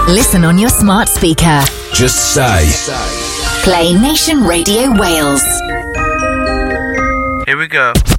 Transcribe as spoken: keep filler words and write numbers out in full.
Listen on your smart speaker. Just say, Play Nation Radio Wales. Here we go.